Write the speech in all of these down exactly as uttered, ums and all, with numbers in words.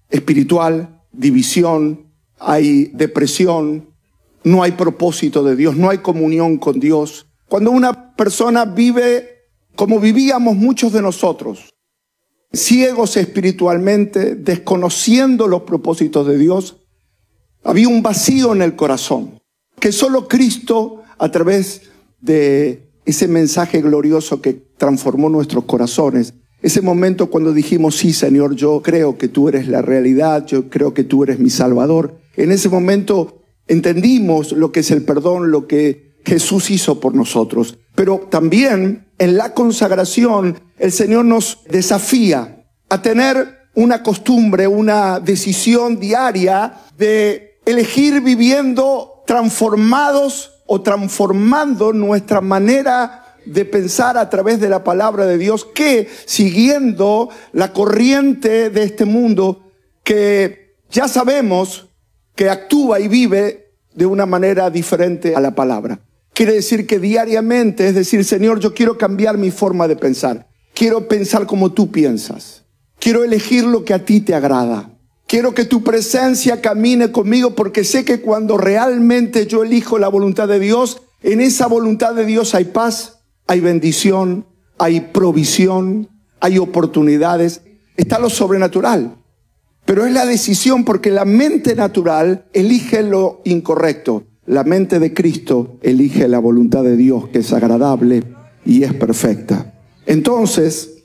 espiritual, división, hay depresión, no hay propósito de Dios, no hay comunión con Dios. Cuando una persona vive como vivíamos muchos de nosotros, ciegos espiritualmente, desconociendo los propósitos de Dios, había un vacío en el corazón, que solo Cristo, a través de ese mensaje glorioso que transformó nuestros corazones, ese momento cuando dijimos, sí, Señor, yo creo que tú eres la realidad, yo creo que tú eres mi Salvador. En ese momento entendimos lo que es el perdón, lo que Jesús hizo por nosotros. Pero también en la consagración, el Señor nos desafía a tener una costumbre, una decisión diaria de elegir viviendo transformados o transformando nuestra manera de pensar a través de la palabra de Dios, que siguiendo la corriente de este mundo que ya sabemos que actúa y vive de una manera diferente a la palabra. Quiere decir que diariamente, es decir, Señor, yo quiero cambiar mi forma de pensar. Quiero pensar como tú piensas. Quiero elegir lo que a ti te agrada. Quiero que tu presencia camine conmigo, porque sé que cuando realmente yo elijo la voluntad de Dios, en esa voluntad de Dios hay paz, hay bendición, hay provisión, hay oportunidades. Está lo sobrenatural. Pero es la decisión, porque la mente natural elige lo incorrecto. La mente de Cristo elige la voluntad de Dios, que es agradable y es perfecta. Entonces,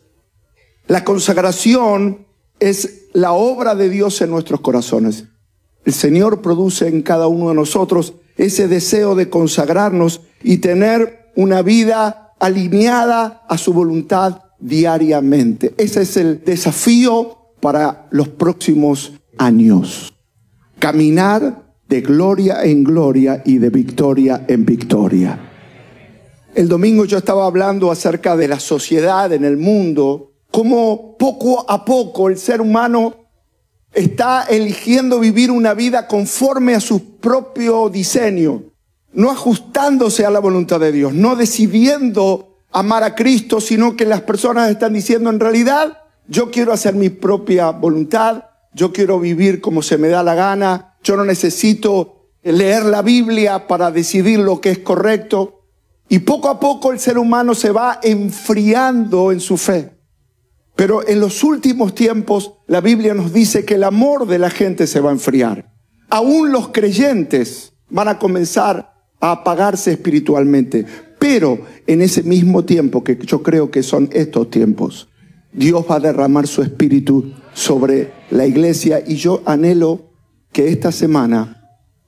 la consagración es la obra de Dios en nuestros corazones. El Señor produce en cada uno de nosotros ese deseo de consagrarnos y tener una vida alineada a su voluntad diariamente. Ese es el desafío para los próximos años. Caminar de gloria en gloria y de victoria en victoria. El domingo yo estaba hablando acerca de la sociedad en el mundo, cómo poco a poco el ser humano está eligiendo vivir una vida conforme a su propio diseño, no ajustándose a la voluntad de Dios, no decidiendo amar a Cristo, sino que las personas están diciendo, en realidad, yo quiero hacer mi propia voluntad, yo quiero vivir como se me da la gana, yo no necesito leer la Biblia para decidir lo que es correcto. Y poco a poco el ser humano se va enfriando en su fe. Pero en los últimos tiempos la Biblia nos dice que el amor de la gente se va a enfriar. Aún los creyentes van a comenzar a apagarse espiritualmente. Pero en ese mismo tiempo, que yo creo que son estos tiempos, Dios va a derramar su espíritu sobre la iglesia. Y yo anhelo que esta semana,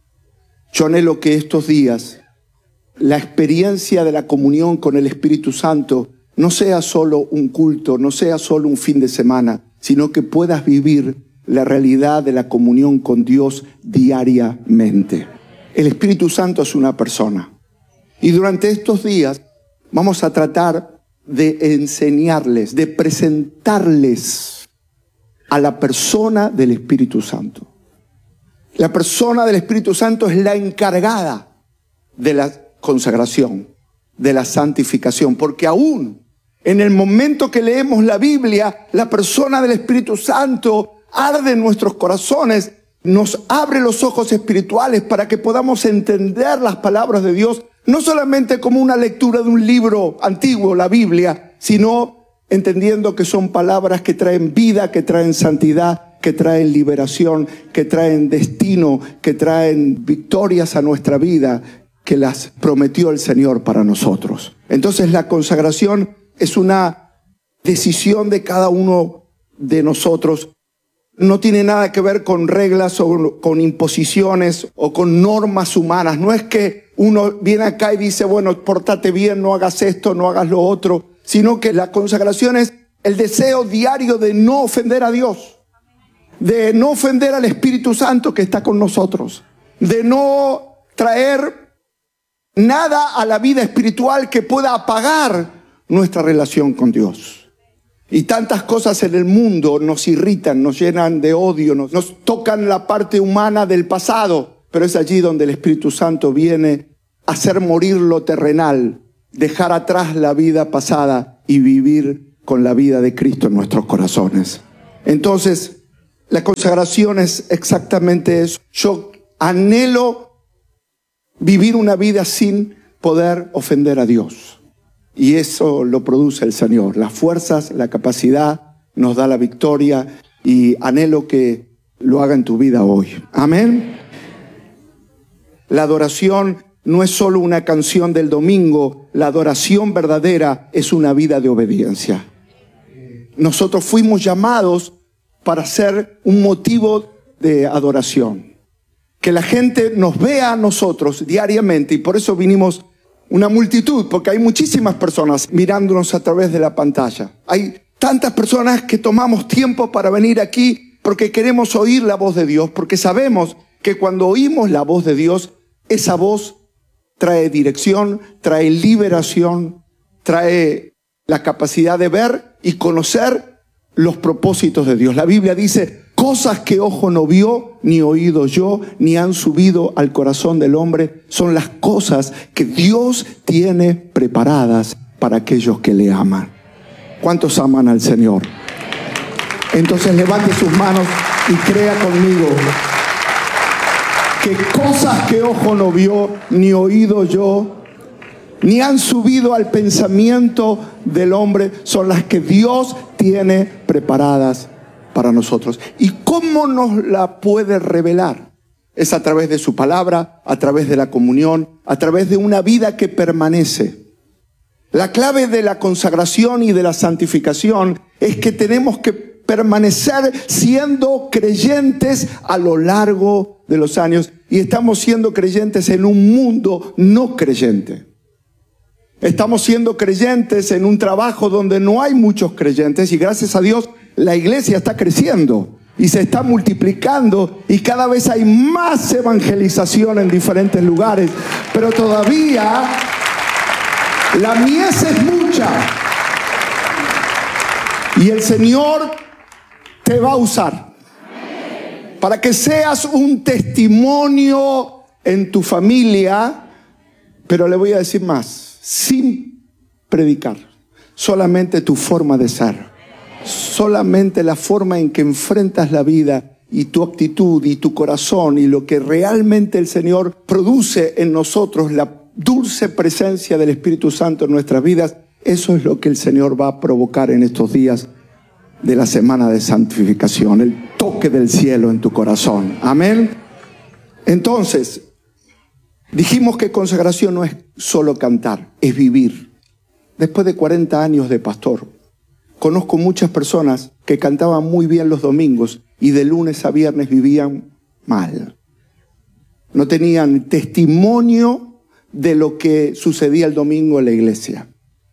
yo anhelo que estos días, la experiencia de la comunión con el Espíritu Santo no sea solo un culto, no sea solo un fin de semana, sino que puedas vivir la realidad de la comunión con Dios diariamente. El Espíritu Santo es una persona. Y durante estos días vamos a tratar de enseñarles, de presentarles a la persona del Espíritu Santo. La persona del Espíritu Santo es la encargada de la consagración, de la santificación, porque aún en el momento que leemos la Biblia, la persona del Espíritu Santo arde en nuestros corazones, nos abre los ojos espirituales para que podamos entender las palabras de Dios, no solamente como una lectura de un libro antiguo, la Biblia, sino entendiendo que son palabras que traen vida, que traen santidad, que traen liberación, que traen destino, que traen victorias a nuestra vida, que las prometió el Señor para nosotros. Entonces la consagración es una decisión de cada uno de nosotros. No tiene nada que ver con reglas o con imposiciones o con normas humanas. No es que uno viene acá y dice, bueno, pórtate bien, no hagas esto, no hagas lo otro, sino que la consagración es el deseo diario de no ofender a Dios, de no ofender al Espíritu Santo que está con nosotros, de no traer nada a la vida espiritual que pueda apagar nuestra relación con Dios. Y tantas cosas en el mundo nos irritan, nos llenan de odio, nos, nos tocan la parte humana del pasado, pero es allí donde el Espíritu Santo viene a hacer morir lo terrenal, dejar atrás la vida pasada y vivir con la vida de Cristo en nuestros corazones. Entonces, La consagración es exactamente eso. Yo anhelo vivir una vida sin poder ofender a Dios. Y eso lo produce el Señor. Las fuerzas, la capacidad, nos da la victoria. Y anhelo que lo haga en tu vida hoy. Amén. La adoración no es solo una canción del domingo. La adoración verdadera es una vida de obediencia. Nosotros fuimos llamados para ser un motivo de adoración. Que la gente nos vea a nosotros diariamente, y por eso vinimos una multitud, porque hay muchísimas personas mirándonos a través de la pantalla. Hay tantas personas que tomamos tiempo para venir aquí porque queremos oír la voz de Dios, porque sabemos que cuando oímos la voz de Dios, esa voz trae dirección, trae liberación, trae la capacidad de ver y conocer los propósitos de Dios. La Biblia dice, cosas que ojo no vio, ni oído yo, ni han subido al corazón del hombre, son las cosas que Dios tiene preparadas para aquellos que le aman. ¿Cuántos aman al Señor? Entonces levante sus manos y crea conmigo que cosas que ojo no vio, ni oído yo, ni han subido al pensamiento del hombre, son las que Dios tiene preparadas para nosotros. ¿Y cómo nos la puede revelar? Es a través de su palabra, a través de la comunión, a través de una vida que permanece. La clave de la consagración y de la santificación es que tenemos que permanecer siendo creyentes a lo largo de los años. Y estamos siendo creyentes en un mundo no creyente. Estamos siendo creyentes en un trabajo donde no hay muchos creyentes, y gracias a Dios la iglesia está creciendo y se está multiplicando y cada vez hay más evangelización en diferentes lugares, pero todavía la mies es mucha y el Señor te va a usar para que seas un testimonio en tu familia, pero le voy a decir más. Sin predicar, solamente tu forma de ser, solamente la forma en que enfrentas la vida y tu actitud y tu corazón y lo que realmente el Señor produce en nosotros, la dulce presencia del Espíritu Santo en nuestras vidas, eso es lo que el Señor va a provocar en estos días de la semana de santificación, el toque del cielo en tu corazón. Amén. Entonces, dijimos que consagración no es solo cantar, es vivir. Después de cuarenta años de pastor, conozco muchas personas que cantaban muy bien los domingos y de lunes a viernes vivían mal. No tenían testimonio de lo que sucedía el domingo en la iglesia.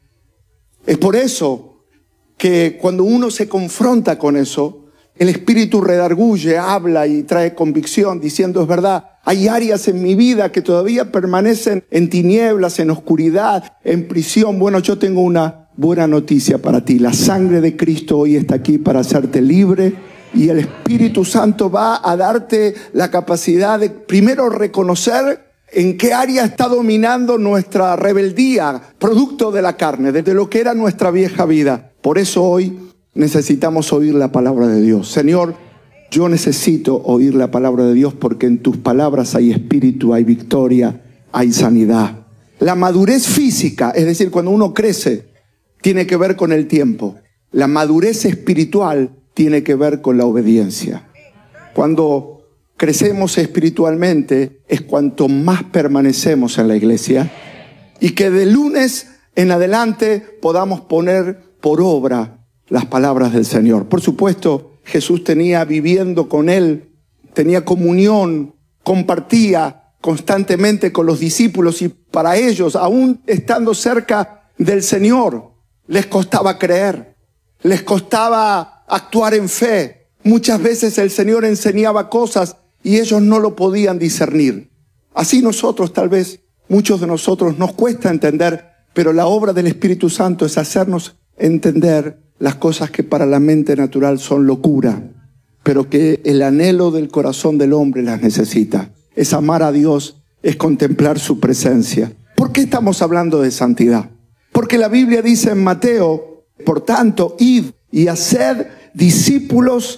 Es por eso que cuando uno se confronta con eso, el Espíritu redarguye, habla y trae convicción diciendo, es verdad, hay áreas en mi vida que todavía permanecen en tinieblas, en oscuridad, en prisión. Bueno, yo tengo una buena noticia para ti. La sangre de Cristo hoy está aquí para hacerte libre y el Espíritu Santo va a darte la capacidad de primero reconocer en qué área está dominando nuestra rebeldía, producto de la carne, desde lo que era nuestra vieja vida. Por eso hoy necesitamos oír la palabra de Dios. Señor, yo necesito oír la palabra de Dios porque en tus palabras hay espíritu, hay victoria, hay sanidad. La madurez física, es decir, cuando uno crece, tiene que ver con el tiempo. La madurez espiritual tiene que ver con la obediencia. Cuando crecemos espiritualmente es cuanto más permanecemos en la iglesia y que de lunes en adelante podamos poner por obra las palabras del Señor. Por supuesto, Jesús tenía viviendo con él, tenía comunión, compartía constantemente con los discípulos y para ellos, aún estando cerca del Señor, les costaba creer, les costaba actuar en fe. Muchas veces el Señor enseñaba cosas y ellos no lo podían discernir. Así nosotros, tal vez, muchos de nosotros nos cuesta entender, pero la obra del Espíritu Santo es hacernos entender las cosas que para la mente natural son locura, pero que el anhelo del corazón del hombre las necesita. Es amar a Dios, es contemplar su presencia. ¿Por qué estamos hablando de santidad? Porque la Biblia dice en Mateo, por tanto, id y haced discípulos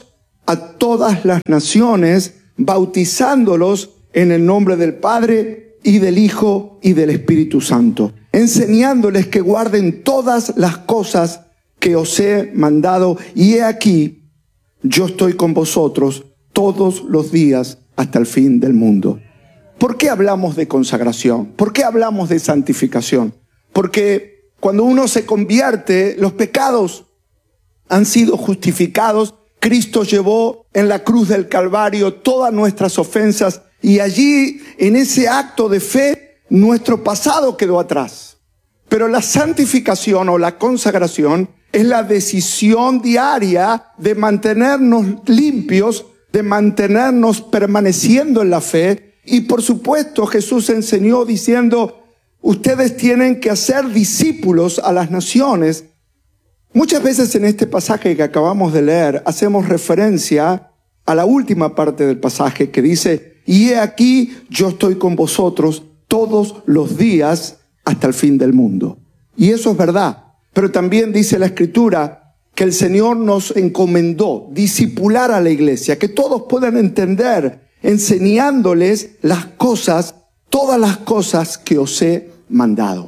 a todas las naciones, bautizándolos en el nombre del Padre y del Hijo y del Espíritu Santo, enseñándoles que guarden todas las cosas que os he mandado, y he aquí, yo estoy con vosotros todos los días hasta el fin del mundo. ¿Por qué hablamos de consagración? ¿Por qué hablamos de santificación? Porque cuando uno se convierte, los pecados han sido justificados. Cristo llevó en la cruz del Calvario todas nuestras ofensas, y allí, en ese acto de fe, nuestro pasado quedó atrás. Pero la santificación o la consagración es la decisión diaria de mantenernos limpios, de mantenernos permaneciendo en la fe. Y por supuesto, Jesús enseñó diciendo, ustedes tienen que hacer discípulos a las naciones. Muchas veces en este pasaje que acabamos de leer, hacemos referencia a la última parte del pasaje que dice, y he aquí, yo estoy con vosotros todos los días hasta el fin del mundo. Y eso es verdad. Pero también dice la Escritura que el Señor nos encomendó discipular a la iglesia, que todos puedan entender, enseñándoles las cosas, todas las cosas que os he mandado.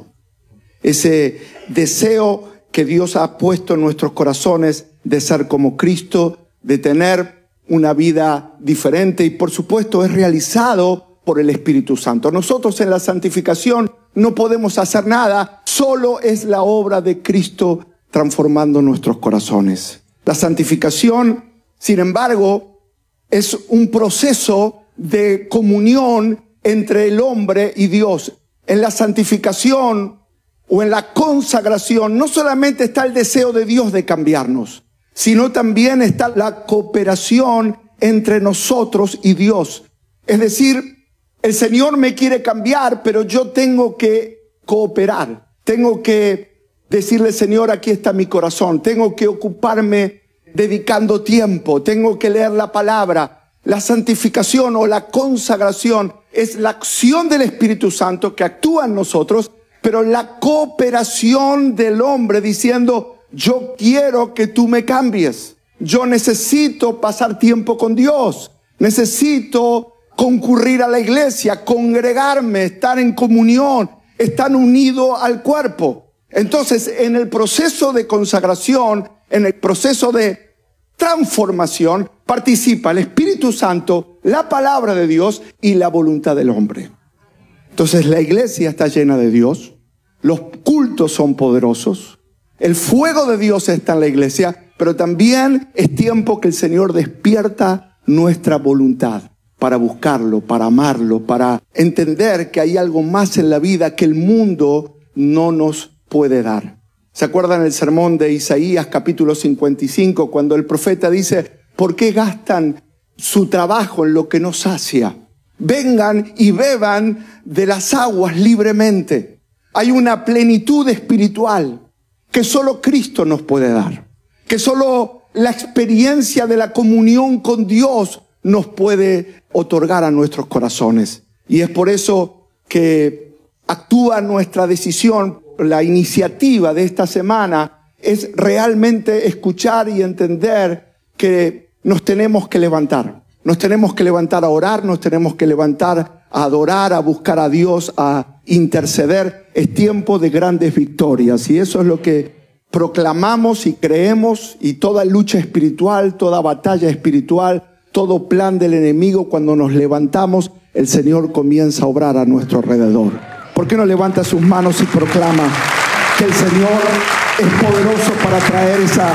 Ese deseo que Dios ha puesto en nuestros corazones de ser como Cristo, de tener una vida diferente, y por supuesto es realizado por el Espíritu Santo. Nosotros en la santificación no podemos hacer nada, solo es la obra de Cristo transformando nuestros corazones. La santificación, sin embargo, es un proceso de comunión entre el hombre y Dios. En la santificación o en la consagración no solamente está el deseo de Dios de cambiarnos, sino también está la cooperación entre nosotros y Dios. Es decir, el Señor me quiere cambiar, pero yo tengo que cooperar. Tengo que decirle, Señor, aquí está mi corazón. Tengo que ocuparme dedicando tiempo. Tengo que leer la palabra. La santificación o la consagración es la acción del Espíritu Santo que actúa en nosotros, pero la cooperación del hombre diciendo, yo quiero que tú me cambies. Yo necesito pasar tiempo con Dios. Necesito concurrir a la iglesia, congregarme, estar en comunión, estar unido al cuerpo. Entonces, en el proceso de consagración, en el proceso de transformación, participa el Espíritu Santo, la palabra de Dios y la voluntad del hombre. Entonces, la iglesia está llena de Dios, los cultos son poderosos, el fuego de Dios está en la iglesia, pero también es tiempo que el Señor despierta nuestra voluntad para buscarlo, para amarlo, para entender que hay algo más en la vida que el mundo no nos puede dar. ¿Se acuerdan el sermón de Isaías capítulo cincuenta y cinco cuando el profeta dice, ¿por qué gastan su trabajo en lo que no sacia? Vengan y beban de las aguas libremente. Hay una plenitud espiritual que solo Cristo nos puede dar, que solo la experiencia de la comunión con Dios nos puede otorgar a nuestros corazones. Y es por eso que actúa nuestra decisión. La iniciativa de esta semana es realmente escuchar y entender que nos tenemos que levantar. Nos tenemos que levantar a orar, nos tenemos que levantar a adorar, a buscar a Dios, a interceder. Es tiempo de grandes victorias y eso es lo que proclamamos y creemos, y toda lucha espiritual, toda batalla espiritual, todo plan del enemigo, cuando nos levantamos, el Señor comienza a obrar a nuestro alrededor. ¿Por qué no levanta sus manos y proclama que el Señor es poderoso para traer esa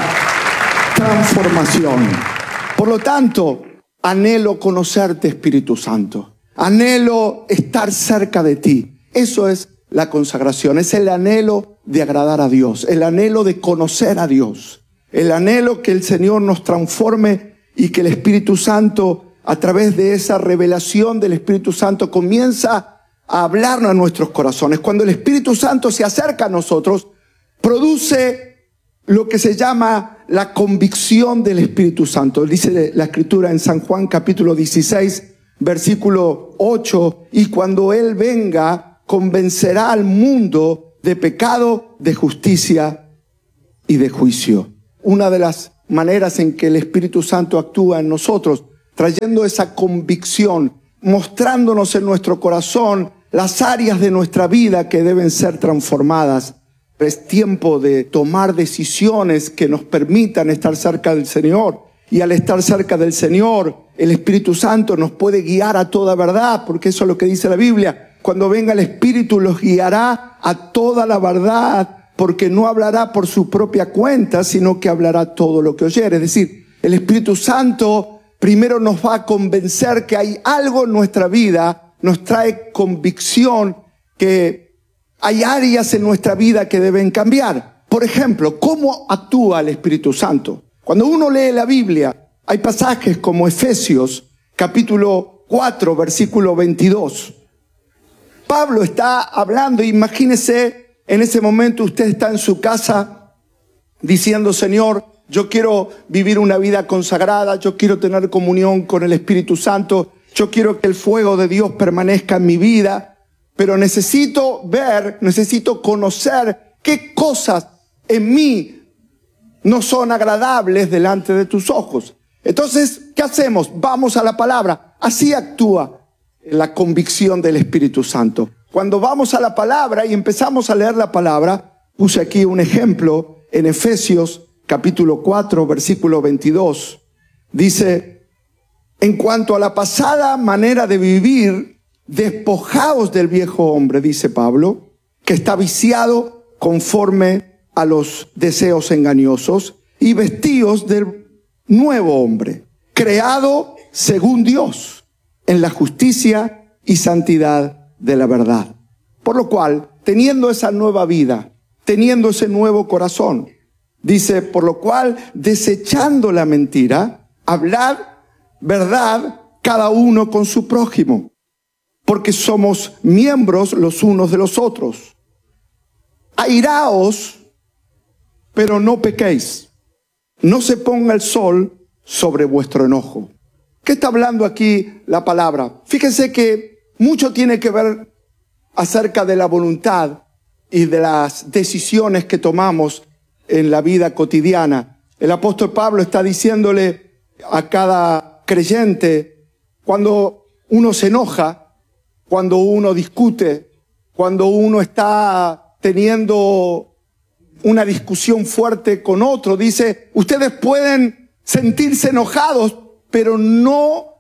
transformación? Por lo tanto, anhelo conocerte, Espíritu Santo. Anhelo estar cerca de ti. Eso es la consagración. Es el anhelo de agradar a Dios. El anhelo de conocer a Dios. El anhelo que el Señor nos transforme y que el Espíritu Santo, a través de esa revelación del Espíritu Santo, comienza a hablarnos a nuestros corazones. Cuando el Espíritu Santo se acerca a nosotros, produce lo que se llama la convicción del Espíritu Santo. Dice la Escritura en San Juan capítulo dieciséis, versículo ocho, y cuando Él venga, convencerá al mundo de pecado, de justicia y de juicio. Una de las maneras en que el Espíritu Santo actúa en nosotros, trayendo esa convicción, mostrándonos en nuestro corazón las áreas de nuestra vida que deben ser transformadas. Es tiempo de tomar decisiones que nos permitan estar cerca del Señor. Y al estar cerca del Señor, el Espíritu Santo nos puede guiar a toda verdad, porque eso es lo que dice la Biblia. Cuando venga el Espíritu los guiará a toda la verdad, porque no hablará por su propia cuenta, sino que hablará todo lo que oyere. Es decir, el Espíritu Santo primero nos va a convencer que hay algo en nuestra vida, nos trae convicción que hay áreas en nuestra vida que deben cambiar. Por ejemplo, ¿cómo actúa el Espíritu Santo? Cuando uno lee la Biblia, hay pasajes como Efesios, capítulo cuatro, versículo veintidós. Pablo está hablando, imagínese, en ese momento usted está en su casa diciendo, Señor, yo quiero vivir una vida consagrada, yo quiero tener comunión con el Espíritu Santo, yo quiero que el fuego de Dios permanezca en mi vida, pero necesito ver, necesito conocer qué cosas en mí no son agradables delante de tus ojos. Entonces, ¿qué hacemos? Vamos a la palabra. Así actúa la convicción del Espíritu Santo. Cuando vamos a la palabra y empezamos a leer la palabra, puse aquí un ejemplo en Efesios capítulo cuatro, versículo veintidós. Dice, en cuanto a la pasada manera de vivir, despojaos del viejo hombre, dice Pablo, que está viciado conforme a los deseos engañosos, y vestíos del nuevo hombre, creado según Dios, en la justicia y santidad de la verdad. Por lo cual, teniendo esa nueva vida, teniendo ese nuevo corazón, dice, por lo cual, desechando la mentira, hablad verdad cada uno con su prójimo, porque somos miembros los unos de los otros. Airaos, pero no pequéis. No se ponga el sol sobre vuestro enojo. ¿Qué está hablando aquí la palabra? Fíjense que mucho tiene que ver acerca de la voluntad y de las decisiones que tomamos en la vida cotidiana. El apóstol Pablo está diciéndole a cada creyente, cuando uno se enoja, cuando uno discute, cuando uno está teniendo una discusión fuerte con otro, dice, ustedes pueden sentirse enojados, pero no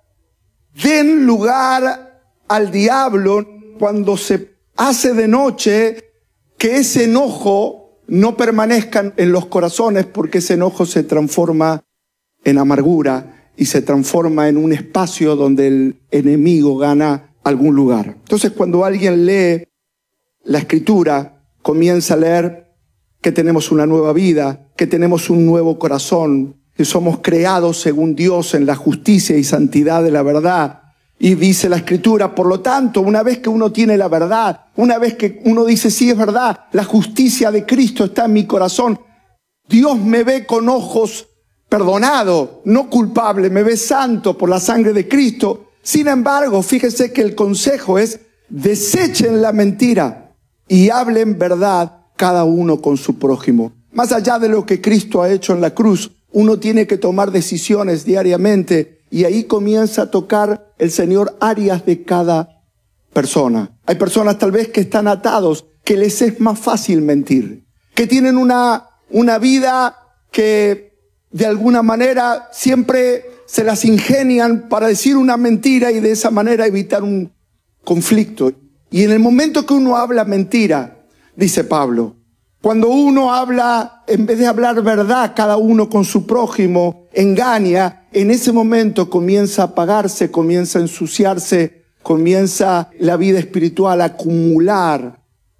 den lugar al diablo cuando se hace de noche, que ese enojo no permanezca en los corazones, porque ese enojo se transforma en amargura y se transforma en un espacio donde el enemigo gana algún lugar. Entonces, cuando alguien lee la Escritura, comienza a leer que tenemos una nueva vida, que tenemos un nuevo corazón, que somos creados según Dios en la justicia y santidad de la verdad. Y dice la Escritura, por lo tanto, una vez que uno tiene la verdad, una vez que uno dice, sí, es verdad, la justicia de Cristo está en mi corazón, Dios me ve con ojos perdonado, no culpable, me ve santo por la sangre de Cristo. Sin embargo, fíjese que el consejo es, desechen la mentira y hablen verdad cada uno con su prójimo. Más allá de lo que Cristo ha hecho en la cruz, uno tiene que tomar decisiones diariamente y ahí comienza a tocar el Señor áreas de cada persona. Hay personas tal vez que están atados, que les es más fácil mentir, que tienen una, una vida que de alguna manera siempre se las ingenian para decir una mentira y de esa manera evitar un conflicto. Y en el momento que uno habla mentira, dice Pablo, cuando uno habla, en vez de hablar verdad, cada uno con su prójimo, engaña, en ese momento comienza a apagarse, comienza a ensuciarse, comienza la vida espiritual a acumular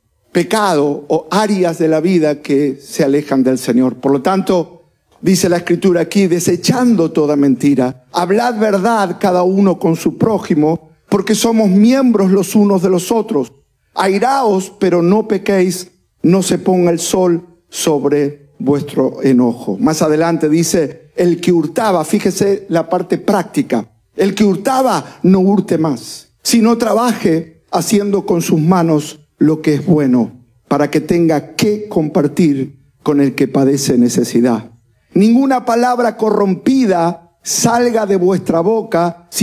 pecado o áreas de la vida que se alejan del Señor. Por lo tanto, dice la Escritura aquí, desechando toda mentira, hablad verdad cada uno con su prójimo, porque somos miembros los unos de los otros. Airaos, pero no pequéis, no se ponga el sol sobre vuestro enojo. Más adelante dice, el que hurtaba, fíjese la parte práctica, el que hurtaba no hurte más, sino trabaje haciendo con sus manos lo que es bueno, para que tenga que compartir con el que padece necesidad. ninguna palabra corrompida salga de vuestra boca, sino